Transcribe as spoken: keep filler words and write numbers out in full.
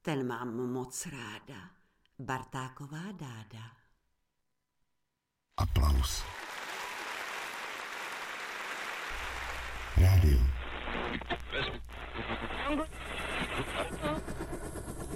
Ten mám moc ráda. Bartáková Dáda. Aplaus. Rádio.